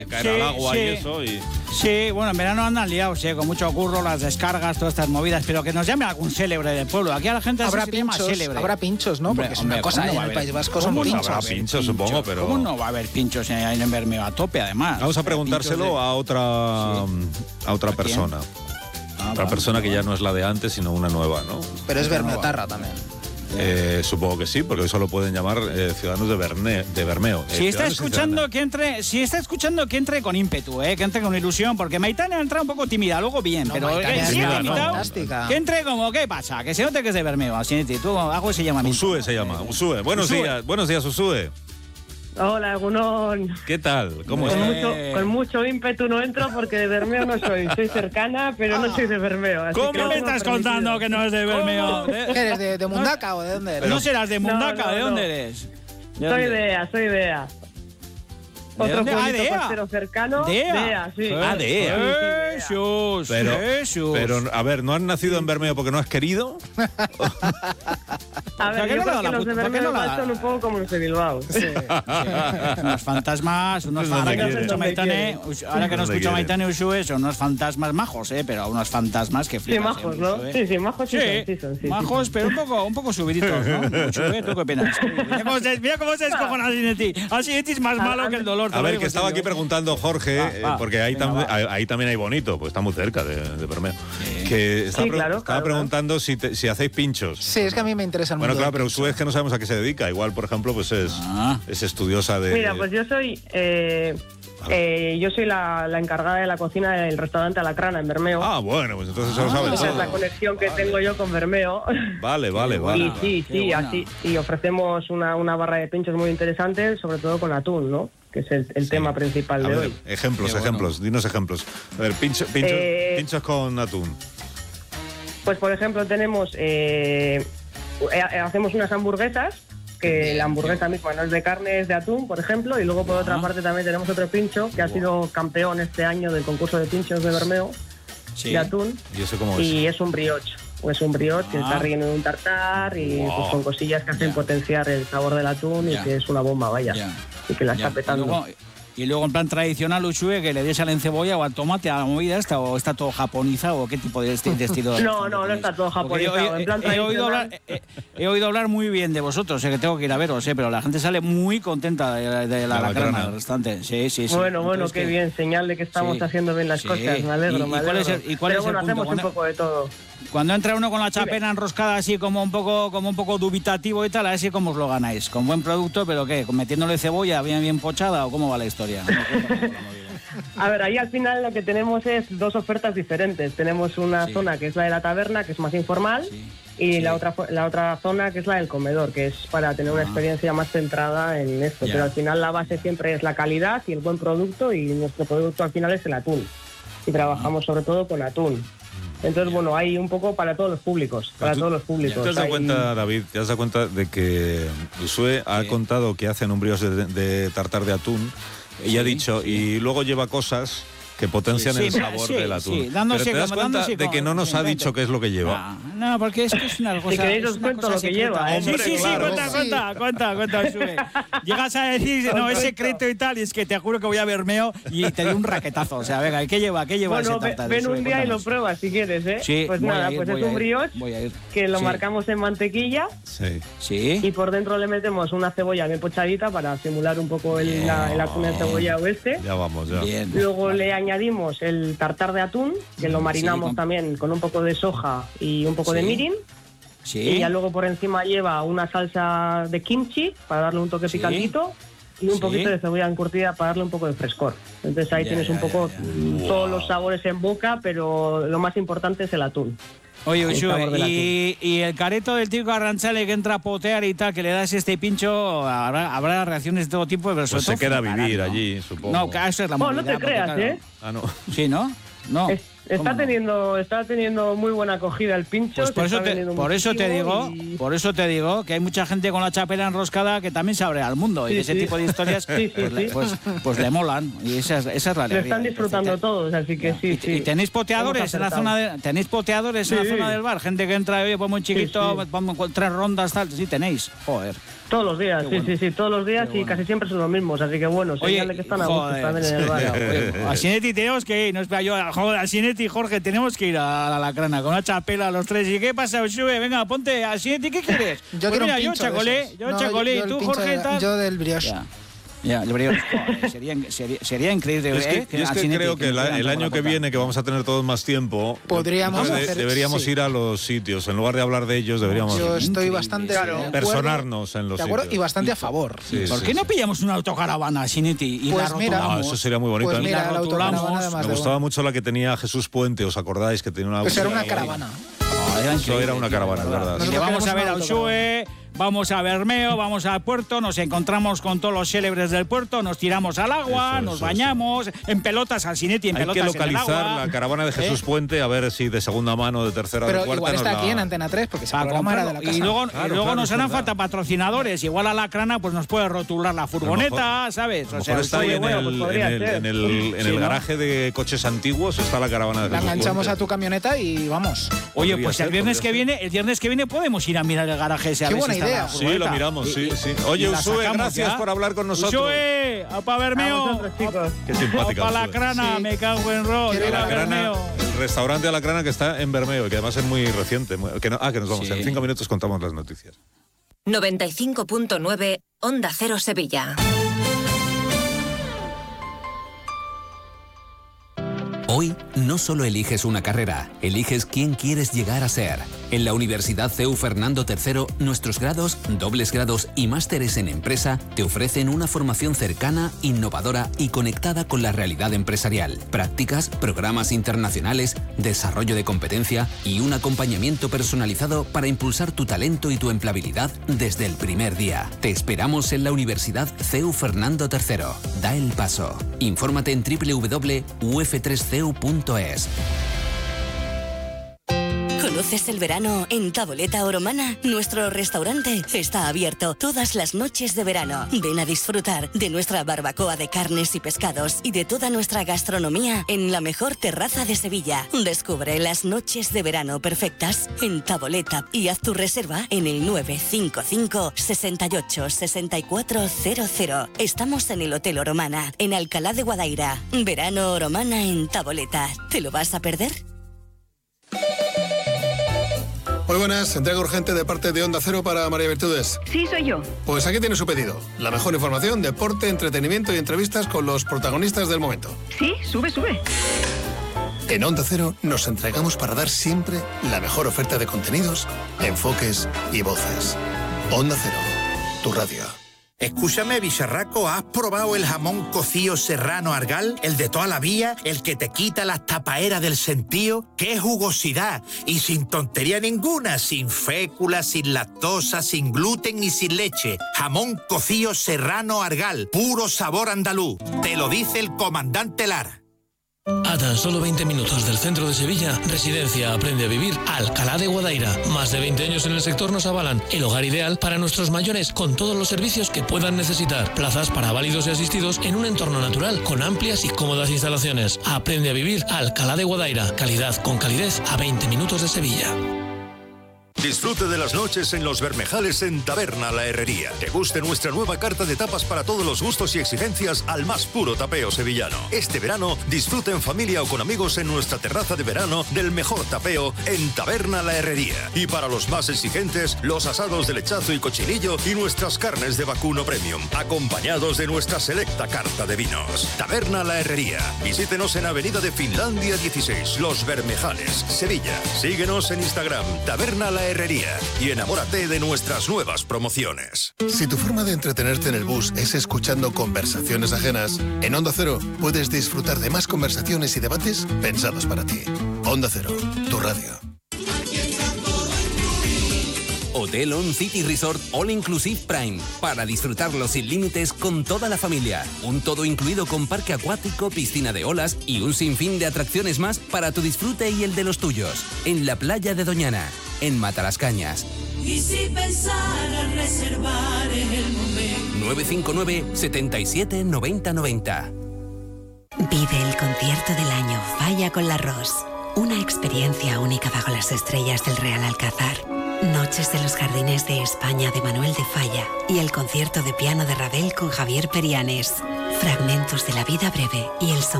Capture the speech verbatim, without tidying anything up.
caer sí, al agua sí. y eso. Y... Sí, bueno, en verano andan liados, ¿eh? Con mucho curro, las descargas, todas estas movidas, pero que nos llame algún célebre del pueblo. Aquí a la gente habrá se llama pinchos, célebre. habrá pinchos, ¿no? Hombre, Porque es hombre, una cosa, ¿cómo no en va a el haber- País Vasco son ¿cómo no pinchos. habrá pinchos, supongo, pero... ¿Cómo no va a haber pinchos en, en Bermeo a tope, además? Vamos a preguntárselo Pinchos de- a otra, a otra ¿A quién? persona. Ah, Otra vale, persona que vale. ya no es la de antes, sino una nueva, ¿no? Pero es Bermeotarra también. Eh, supongo que sí, porque hoy solo pueden llamar eh, ciudadanos de, Berne, de Bermeo. Eh, Si está ciudadanos y escuchando ciudadanas. que entre, si está escuchando que entre con ímpetu, eh, que entre con ilusión, porque Maitane ha entrado un poco tímida, luego bien, No, pero Maitane que es si tímida, ha no. invitado, Fantástica. que entre como, ¿qué pasa? Que se note que es de Bermeo, así tú hago ese llamamiento. Usue se llama, Usue. Buenos Usue. días, buenos días, Usue. Hola, Egunon. ¿Qué tal? ¿Cómo Con estás? mucho, con mucho ímpetu no entro porque de Bermeo no soy. Soy cercana, pero no soy de Bermeo. así ¿Cómo que no me tengo estás permitido. contando que no es de Bermeo? ¿Qué eres, de, de Mundaca o de dónde eres? ¿No serás de Mundaca? No, no, ¿De dónde no. eres? ¿De Soy dónde? de E A, soy de E A. Otro dónde? Ah, pueblito de E A. costero cercano. De E A. De E A, sí. Ah, de E A. Sí, sí, de E A. Jesús, Pero, Jesús. pero, a ver, ¿no has nacido en Bermeo porque no has querido? A O sea, ver, ¿qué yo no le da creo que la los de puta- por qué Bermeo no la da? son un poco como los de Bilbao. Sí, unos fantasmas, unos Es ahora donde que nos quiere. escucha Maitane, ahora que nos Donde escucha quiere. Maitane Usue, son unos fantasmas majos, eh, pero unos fantasmas que Sí, flipas. majos, eh, ¿no? Usue. Sí, sí, majos sí, Sí, son, sí son, sí, sí. majos, pero un poco, un poco subiditos, ¿no? Usue, ¿tú qué opinas? Mira cómo se, mira cómo se descojona Asinetti. Asinetti es más malo que el dolor. te A lo ver, digo que estaba en aquí serio, ¿eh? preguntando Jorge, Va, eh, va, porque ahí, venga, tam- va. ahí, ahí también hay bonito, pues está muy cerca de, de Bermeo. Que estaba, Sí, pre- claro, estaba claro, preguntando si, te- si hacéis pinchos. Sí, es que a mí me interesa el Bueno, mundo claro, del pero pincho. Usue es que no sabemos a qué se dedica. Igual, por ejemplo, pues es, Ah. es estudiosa de... Mira, pues yo soy... Eh, eh, yo soy la, la encargada de la cocina del restaurante Alacrana en Bermeo. Ah, bueno, pues entonces eso lo sabes Esa es la todo. conexión que tengo yo con Bermeo. Vale, vale, Qué vale. Y buena. sí, qué sí, buena. así. Y ofrecemos una, una barra de pinchos muy interesante, sobre todo con atún, ¿no? Que es el, el Sí. tema principal A de ver, hoy. ejemplos, Qué bueno. ejemplos, dinos ejemplos. A ver, pincho, pinchos, Eh, pinchos con atún. Pues, por ejemplo, tenemos... eh, eh, hacemos unas hamburguesas, que la hamburguesa misma no es de carne, es de atún, por ejemplo, y luego por otra Ah. parte también tenemos otro pincho, que ha sido campeón este año del concurso de pinchos de Bermeo, Sí. de atún. ¿Y eso cómo es? Y es un brioche. Es un brioche que Ah. está relleno de un tartar y Wow. pues, con cosillas que hacen Ya. potenciar el sabor del atún Ya. y que es una bomba, vaya. Ya. Y que la Ya. está petando. Y luego, y luego en plan tradicional, Usue, que le des al encebolla o al tomate a la movida esta, o está todo japonizado, o qué tipo de, esti- de estilo. No, no, no está todo Porque yo- japonizado, en plan he, he oído tradicional. hablar, he, he oído hablar muy bien de vosotros, sé que tengo que ir a veros, eh, pero la gente sale muy contenta de, de la De la Alacrana Alacrana. del restaurante. Sí, sí, sí. Bueno, bueno, Entonces, qué que- bien, señal de que estamos Sí. haciendo bien las Sí. cosas, me alegro, ¿Y- y me cuál alegro. es el- y cuál Pero es el bueno, punto? hacemos Cuando- un poco de todo. Cuando entra uno con la chapena enroscada así como un poco como un poco dubitativo y tal, a ver si cómo os lo ganáis. Con buen producto, pero ¿qué? ¿Metiéndole cebolla bien bien pochada o cómo va la historia? No, cuéntame la movida. A ver, ahí al final lo que tenemos es dos ofertas diferentes. Tenemos una Sí. zona que es la de la taberna, que es más informal, Sí, y sí. la otra fu- la otra zona que es la del comedor, que es para tener una Ah. experiencia más centrada en esto. Ya. Pero al final la base siempre es la calidad y el buen producto, y nuestro producto al final es el atún. Y trabajamos sobre todo con atún. Entonces, bueno, hay un poco para todos los públicos, para ¿Tú- todos los públicos. ¿Te has dado Hay- cuenta, David, te has dado cuenta de que Usue ha Sí. contado que hacen un brioche de, de tartar de atún y ha Sí, dicho, sí. y luego lleva cosas que potencian Sí, el sí, sabor sí, del atún. sí, dándose Pero te das como- cuenta dándose de que como- no nos sí, ha vente. dicho qué es lo que lleva. Ah, no, porque es que es una cosa. queréis es os una cuento cosa lo que secreta. lleva, ¿eh? Sí, sí, sí, Claro, cuenta, sí. cuenta, cuenta, cuenta, Usue. Llegas a decir, no, es secreto y tal, y es que te juro que voy a Bermeo y te doy un raquetazo. O sea, venga, ¿qué lleva? ¿Qué lleva Bueno, ese ve- tartar? ven Usue? un día y lo Cuéntanos. pruebas si quieres, ¿eh? Sí, pues voy a nada, ir, pues voy es a un ir, brioche voy a ir. que lo Sí. marcamos en mantequilla. Sí. Sí. Y por dentro le metemos una cebolla bien pochadita para simular un poco el, la, el atún de cebolla oeste. Ya vamos, ya. Bien. Luego le añadimos el tartar de atún, que lo marinamos Sí, con- también con un poco de soja y un poco de Sí. mirin. Sí. Y ya luego por encima lleva una salsa de kimchi para darle un toque Sí. picantito y un Sí. poquito de cebolla encurtida para darle un poco de frescor. Entonces ahí Ya, tienes ya, un poco ya, ya. mm, todos los sabores en boca, pero lo más importante es el atún. Oye, el Usue, sabor del y, y el careto del tío Arranchale que entra a potear y tal, que le das este pincho, habrá, habrá reacciones de todo tipo, pero sobre Pues se todo queda a fliparán, vivir ¿no? allí, supongo. No, que eso es la Bueno, no movida, te porque, creas, claro- ¿eh? Ah, no. Sí, ¿no? No. Es- ¿Cómo Está no? teniendo, está teniendo muy buena acogida el pincho. Pues se por eso, está te, vendiendo por eso te digo, muchísimo y- por eso te digo que hay mucha gente con la chapela enroscada que también se abre al mundo y Sí, ese sí. tipo de historias Sí, sí, pues, le, sí. pues, pues le molan y esa es, esa es la Lo alegría. están disfrutando Entonces, todos, así que ya. sí, ¿Y, sí. y tenéis poteadores en la Hemos zona acertado. de, tenéis poteadores en la Sí. zona del bar, gente que entra, oye, pues muy chiquito, Sí, sí. vamos con tres rondas tal, sí tenéis, joder. Todos los días, Qué sí, bueno. sí, sí, todos los días Qué y bueno. casi siempre son los mismos, así que bueno, señal de que están a gusto joder, también en el bar. oye, a Sinetti tenemos que ir, no espera yo, joder, a Sinetti y Jorge tenemos que ir a la Lacrana con una chapela los tres. ¿Y qué pasa, Sube? Venga, ponte a Sinetti, ¿qué quieres? Yo Pues quiero mira, un yo pincho de chacolé, esos. yo No, chacolé, yo y tú, el pincho Jorge, de- tal. Yo del brioche. Ya. Ya, el brioche, joder, sería, sería, sería increíble. Es que, ¿eh? yo es a que Sinetti creo que nos el, hubieran el tomado año la que puerta. viene, que vamos a tener todos más tiempo, Podríamos de- hacer- deberíamos sí. ir a los sitios. En lugar de hablar de ellos, deberíamos Yo estoy Increíble. bastante Claro. de acuerdo, personarnos en los de acuerdo sitios. y bastante a favor. Sí, ¿Por sí, qué no sí. pillamos una autocaravana, Sinetti, y Pues la mira, rotulamos? Ah, eso sería muy bonito. Pues ¿eh? mira, La la rotulamos. autocaravana además Me de gustaba bueno. mucho la que tenía Jesús Puente, ¿os acordáis? Que tenía una Pues era una ahí. caravana. Joder, Eso increíble, era una tío, caravana, de es verdad. Y le Nosotros vamos a queremos ver una al Ushuaia, vamos a Bermeo, vamos al puerto, nos encontramos con todos los célebres del puerto, nos tiramos al agua, Eso, nos eso, bañamos, en pelotas al Sinetti, en Hay que pelotas en el localizar agua. la caravana de Jesús ¿Eh? Puente, a ver si de segunda mano, de tercera, Pero de cuarta. igual nos está la- aquí en Antena tres, porque ese Para programa era de la comprarlo. casa. Y luego, Claro, y luego claro, nos es harán verdad. falta patrocinadores. Igual a la crana pues nos puede rotular la furgoneta, ¿sabes? A lo mejor está ahí oye, en bueno, el, pues en podría el, ser. en el- en Sí, el ¿no? garaje de coches antiguos, está la caravana de La Jesús enganchamos Puente. a tu camioneta y vamos. Oye, Podría pues ser, el viernes podría que ser. viene, el viernes que viene podemos ir a mirar el garaje ese a Qué ver buena si está idea. la Sí, furgoneta. lo miramos, Y- sí, y- sí. y Oye, la Usue, sacamos gracias ya. por hablar con nosotros. Usue, a pa' A Bermeo. vosotros, chicos. Qué simpática. A la Usue. crana, Sí. me cago en rock. Quiero ir ir a a La Crana, Bermeo. el restaurante de la Crana que está en Bermeo, que además es muy reciente. muy- que no- ah, que nos vamos. Sí. En cinco minutos contamos las noticias. noventa y cinco punto nueve Onda Cero Sevilla. Hoy no solo eliges una carrera, eliges quién quieres llegar a ser. En la Universidad C E U Fernando tercero, nuestros grados, dobles grados y másteres en empresa te ofrecen una formación cercana, innovadora y conectada con la realidad empresarial. Prácticas, programas internacionales, desarrollo de competencia y un acompañamiento personalizado para impulsar tu talento y tu empleabilidad desde el primer día. Te esperamos en la Universidad C E U Fernando tercero. Da el paso. Infórmate en doble u doble u doble u u f tres c e u punto es. ¿Conoces el verano en Taboleta Oromana? Nuestro restaurante está abierto todas las noches de verano. Ven a disfrutar de nuestra barbacoa de carnes y pescados y de toda nuestra gastronomía en la mejor terraza de Sevilla. Descubre las noches de verano perfectas en Taboleta y haz tu reserva en el nueve cinco cinco, seis ocho, seis cuatro cero cero. Estamos en el Hotel Oromana, en Alcalá de Guadaira. Verano Oromana en Taboleta. ¿Te lo vas a perder? Muy buenas, entrega urgente de parte de Onda Cero para María Virtudes. Sí, soy yo. Pues aquí tiene su pedido. La mejor información, deporte, entretenimiento y entrevistas con los protagonistas del momento. Sí, sube, sube. En Onda Cero nos entregamos para dar siempre la mejor oferta de contenidos, enfoques y voces. Onda Cero, tu radio. Escúchame, bicharraco, ¿has probado el jamón cocido serrano Argal? El de toda la vía, el que te quita las tapaeras del sentío. ¡Qué jugosidad! Y sin tontería ninguna, sin fécula, sin lactosa, sin gluten ni sin leche. Jamón cocido serrano Argal, puro sabor andaluz. Te lo dice el comandante Lara. A tan solo veinte minutos del centro de Sevilla, Residencia Aprende a Vivir Alcalá de Guadaira. Más de veinte años en el sector nos avalan el hogar ideal para nuestros mayores con todos los servicios que puedan necesitar. Plazas para válidos y asistidos en un entorno natural con amplias y cómodas instalaciones. Aprende a Vivir Alcalá de Guadaira. Calidad con calidez a veinte minutos de Sevilla. Disfrute de las noches en Los Bermejales en Taberna La Herrería. Deguste nuestra nueva carta de tapas para todos los gustos y exigencias al más puro tapeo sevillano. Este verano, disfrute en familia o con amigos en nuestra terraza de verano del mejor tapeo en Taberna La Herrería. Y para los más exigentes, los asados de lechazo y cochinillo y nuestras carnes de vacuno premium, acompañados de nuestra selecta carta de vinos. Taberna La Herrería. Visítenos en Avenida de Finlandia dieciséis, Los Bermejales, Sevilla. Síguenos en Instagram, Taberna La Herrería, y enamórate de nuestras nuevas promociones. Si tu forma de entretenerte en el bus es escuchando conversaciones ajenas, en Onda Cero puedes disfrutar de más conversaciones y debates pensados para ti. Onda Cero, tu radio. Hotel On City Resort All Inclusive Prime, para disfrutarlo sin límites con toda la familia. Un todo incluido con parque acuático, piscina de olas y un sinfín de atracciones más para tu disfrute y el de los tuyos. En la playa de Doñana, en Matalascañas. Y si pensara reservar en el momento. nueve cinco nueve, siete siete, nueve cero nueve cero. Vive el concierto del año Falla con la Ros. Una experiencia única bajo las estrellas del Real Alcázar. Noches de los Jardines de España de Manuel de Falla y el concierto de piano de Ravel con Javier Perianes. Fragmentos de la vida breve y el